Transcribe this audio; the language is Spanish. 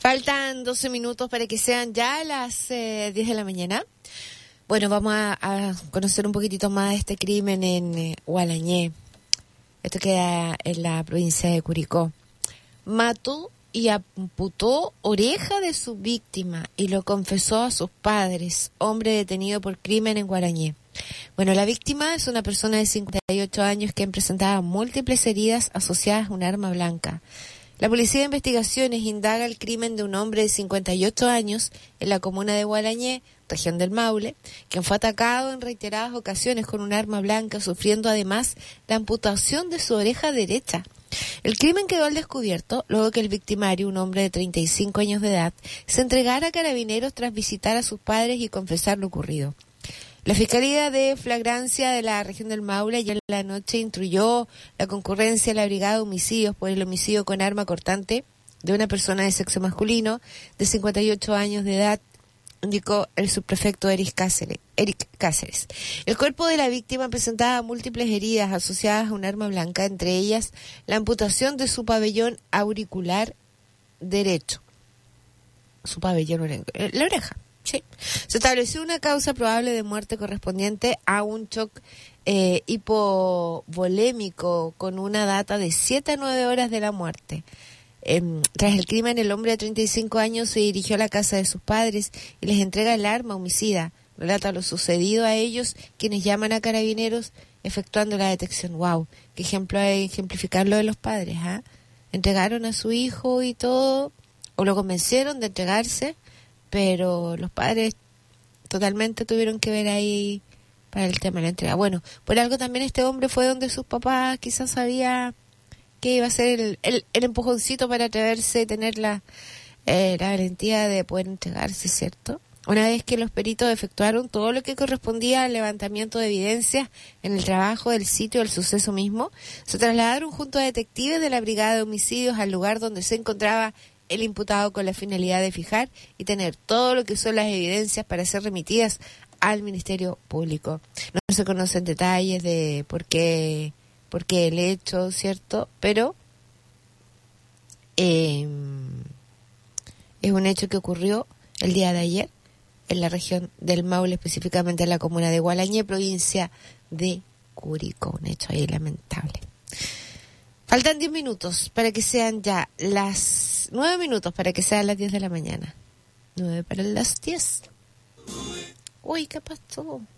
Faltan 12 minutos para que sean ya las 10 de la mañana. Bueno, vamos a conocer un poquitito más de este crimen en Gualañé. Esto queda en la provincia de Curicó. Mató y amputó oreja de su víctima y lo confesó a sus padres, hombre detenido por crimen en Gualañé. Bueno, la víctima es una persona de 58 años que presentaba múltiples heridas asociadas a un arma blanca. La Policía de Investigaciones indaga el crimen de un hombre de 58 años en la comuna de Gualañé, región del Maule, quien fue atacado en reiteradas ocasiones con un arma blanca, sufriendo además la amputación de su oreja derecha. El crimen quedó al descubierto luego que el victimario, un hombre de 35 años de edad, se entregara a carabineros tras visitar a sus padres y confesar lo ocurrido. La Fiscalía de Flagrancia de la región del Maule ayer en la noche instruyó la concurrencia a la Brigada de Homicidios por el homicidio con arma cortante de una persona de sexo masculino de 58 años de edad, indicó el subprefecto Eric Cáceres. El cuerpo de la víctima presentaba múltiples heridas asociadas a un arma blanca, entre ellas la amputación de su pabellón auricular derecho. Su pabellón, la oreja. Sí. Se estableció una causa probable de muerte correspondiente a un shock hipovolémico con una data de 7 a 9 horas de la muerte. Tras el crimen, el hombre de 35 años se dirigió a la casa de sus padres y les entrega el arma homicida. Relata lo sucedido a ellos, quienes llaman a carabineros efectuando la detección. ¡Wow! Qué ejemplo hay ejemplificar lo de los padres, ¿ah? Entregaron a su hijo y todo, o lo convencieron de entregarse, pero los padres totalmente tuvieron que ver ahí para el tema de la entrega. Bueno, por algo también este hombre fue donde sus papás quizás sabía que iba a ser el empujoncito para atreverse a tener la valentía de poder entregarse, ¿cierto? Una vez que los peritos efectuaron todo lo que correspondía al levantamiento de evidencias en el trabajo del sitio del suceso mismo, se trasladaron junto a detectives de la Brigada de Homicidios al lugar donde se encontraba el imputado con la finalidad de fijar y tener todo lo que son las evidencias para ser remitidas al Ministerio Público. No se conocen detalles de por qué el hecho, ¿cierto? Pero es un hecho que ocurrió el día de ayer en la región del Maule, específicamente en la comuna de Gualañé, provincia de Curicó. Un hecho ahí lamentable. Faltan 10 minutos para que sean ya 9 minutos para que sean las 10 de la mañana. 9 para las 10. Uy, ¿qué pasó?